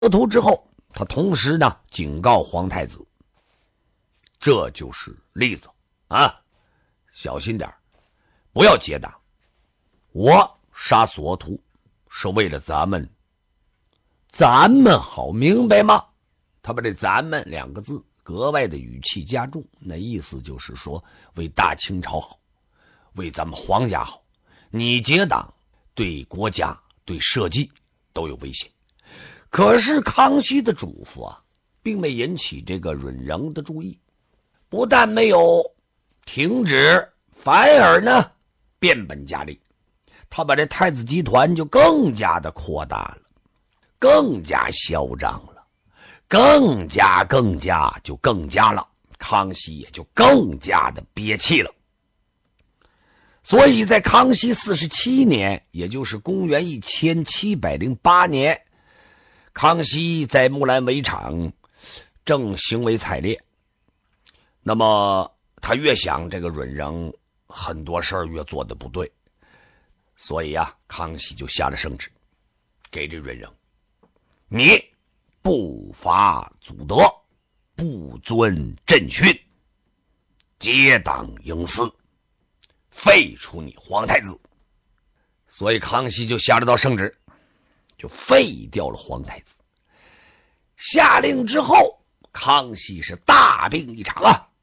得图之后，他同时呢警告皇太子，这就是例子啊，小心点，不要结党。我杀索图是为了咱们好，明白吗？他把这咱们两个字格外的语气加重，那意思就是说为大清朝好，为咱们皇家好。你结党对国家对社稷都有威胁。可是康熙的嘱咐啊，并没引起这个允仍的注意，不但没有停止，反而呢变本加厉。他把这太子集团就更加的扩大了，更加嚣张了，更加了，康熙也就更加的憋气了。所以在康熙47年，也就是公元1708年，康熙在木兰围场正行为采烈，那么他越想这个允仍很多事儿越做的不对，所以啊，康熙就下了圣旨，给这允仍，你不法祖德，不遵朕训，结党营私，废除你皇太子。所以康熙就下了道圣旨，就废掉了皇太子。下令之后，康熙是大病一场啊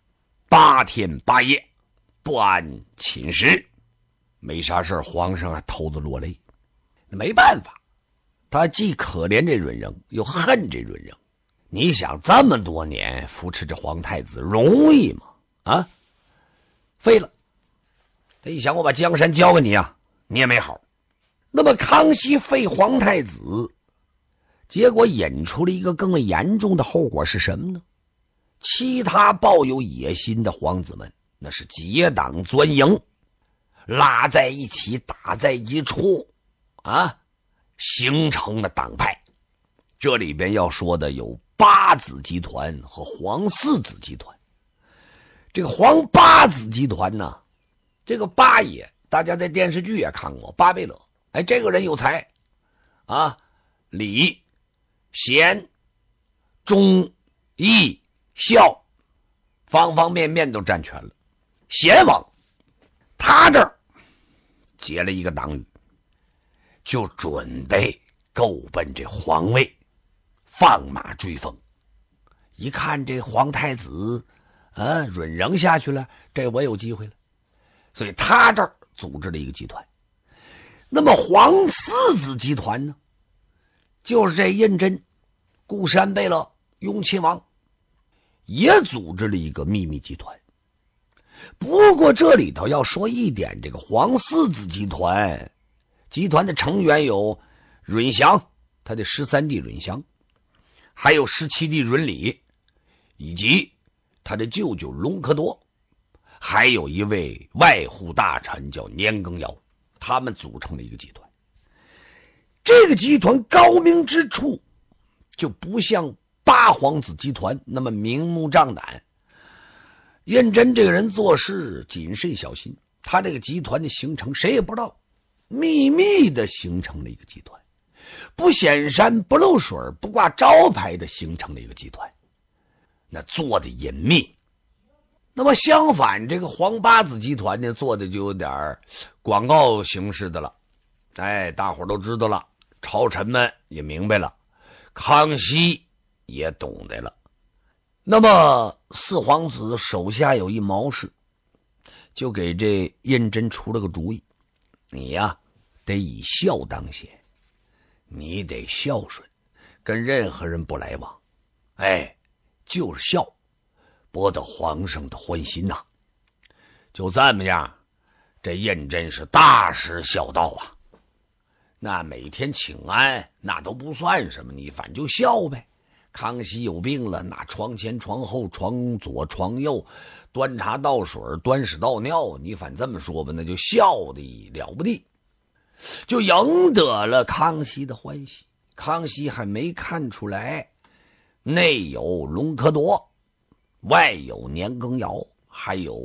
，8天8夜不安寝食，没啥事，皇上还偷着落泪。没办法，他既可怜这允仍，又恨这允仍。你想这么多年扶持这皇太子容易吗？啊，废了。他一想，我把江山交给你啊，你也没好。那么康熙废皇太子，结果引出了一个更为严重的后果是什么呢？其他抱有野心的皇子们，那是结党钻营，拉在一起，打在一处啊，形成了党派。这里边要说的有八子集团和皇四子集团。这个皇八子集团呢，这个八爷大家在电视剧也看过，巴贝勒。哎，这个人有才啊，礼贤忠义孝方方面面都占全了。贤王他这儿结了一个党羽，就准备够奔这皇位，放马追风。一看这皇太子允仍下去了，这我有机会了，所以他这儿组织了一个集团。那么皇四子集团呢，就是这胤禛、固山贝勒、雍亲王也组织了一个秘密集团。不过这里头要说一点，这个皇四子集团的成员有允祥，他的13弟允祥，还有17弟允礼，以及他的舅舅隆科多，还有一位外护大臣叫年羹尧，他们组成了一个集团。这个集团高明之处就不像八皇子集团那么明目张胆。胤禛这个人做事谨慎小心，他这个集团的形成谁也不知道，秘密的形成了一个集团，不显山不漏水不挂招牌的形成了一个集团，那做的隐秘。那么相反，这个皇八子集团呢，做的就有点广告形式的了。哎，大伙都知道了，朝臣们也明白了，康熙也懂得了。那么四皇子手下有一谋士，就给这胤禛出了个主意，你呀得以孝当先，你得孝顺，跟任何人不来往，哎，就是孝，博得皇上的欢心呐。就这么样，这胤禛是大施孝道啊。那每天请安那都不算什么，你反正就孝呗。康熙有病了，那床前床后床左床右，端茶倒水端屎倒尿，你反这么说吧，那就孝的了不地，就赢得了康熙的欢喜。康熙还没看出来，内有隆科多，外有年羹尧，还有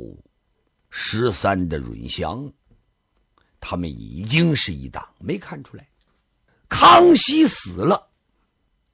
13的允祥，他们已经是一党，没看出来。康熙死了，